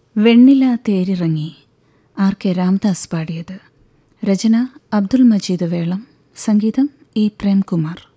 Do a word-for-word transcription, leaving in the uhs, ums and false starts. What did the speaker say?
വെണ്ണില തേരിറങ്ങി R K Ramdas പാടിയത്. രചന അബ്ദുൽ മജീദ് വേളം, സംഗീതം E Premkumar.